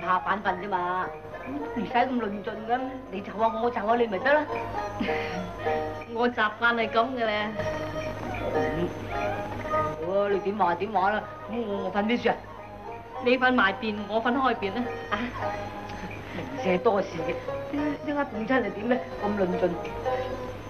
下反瞓啫嘛，唔使咁論盡咁，你就下我就下你咪得啦。 我習慣係咁嘅咧。 好啊，你點話點話啦。咁我瞓邊處啊？ 你瞓埋邊，我瞓開邊啦。啊， 零舍多事嘅，點解碰親係點咧？咁論盡。